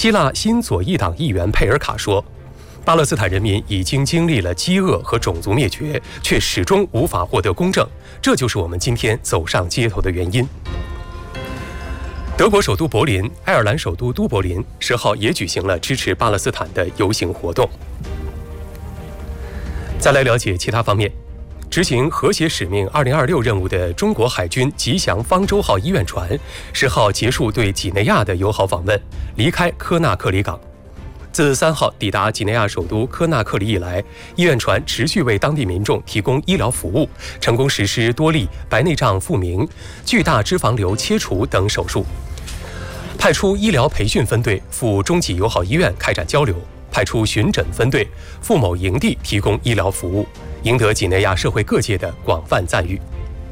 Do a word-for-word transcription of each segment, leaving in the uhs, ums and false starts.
希腊新左翼党议员佩尔卡说，巴勒斯坦人民已经经历了饥饿和种族灭绝，却始终无法获得公正，这就是我们今天走上街头的原因。德国首都柏林、爱尔兰首都都柏林十号也举行了支持巴勒斯坦的游行活动。再来了解其他方面，执行和谐使命二零二六任务的中国海军吉祥方舟号医院船十号结束对几内亚的友好访问，离开科纳克里港。自三号抵达几内亚首都科纳克里以来，医院船持续为当地民众提供医疗服务，成功实施多例白内障复明、巨大脂肪瘤切除等手术。派出医疗培训分队赴中几友好医院开展交流，派出巡诊分队赴某营地提供医疗服务，赢得几内亚社会各界的广泛赞誉。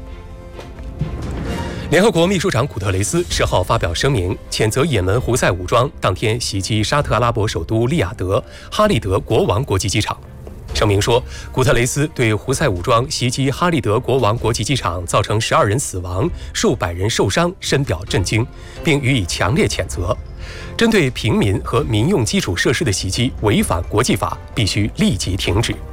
联合国秘书长古特雷斯十号发表声明，谴责也门胡塞武装当天袭击沙特阿拉伯首都利雅得哈利德国王国际机场。声明说，古特雷斯对胡塞武装袭击哈利德国王国际机场造成十二人死亡、数百人受伤深表震惊，并予以强烈谴责。针对平民和民用基础设施的袭击违反国际法，必须立即停止。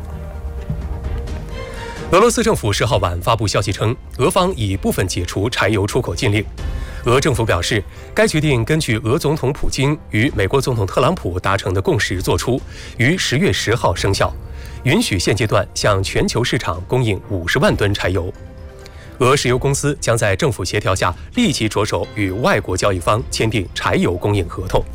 俄罗斯政府十号晚发布消息称，俄方已部分解除柴油出口禁令。俄政府表示，该决定根据俄总统普京与美国总统特朗普达成的共识作出，于十月十号生效，允许现阶段向全球市场供应五十万吨柴油。俄石油公司将在政府协调下立即着手与外国交易方签订柴油供应合同。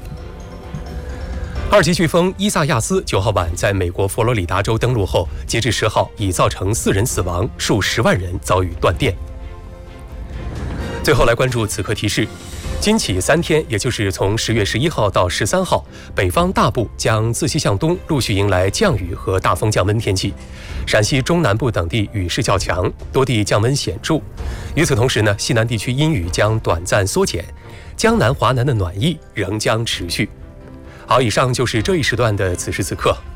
二级飓风伊萨亚斯九号晚在美国佛罗里达州登陆后，截至十号已造成四人死亡，数十万人遭遇断电。最后来关注此刻提示，今起三天，也就是从十月十一号到十三号，北方大部将自西向东陆续迎来降雨和大风降温天气，陕西中南部等地雨势较强，多地降温显著。与此同时呢，西南地区阴雨将短暂缩减，江南华南的暖意仍将持续。好，以上就是这一时段的此时此刻，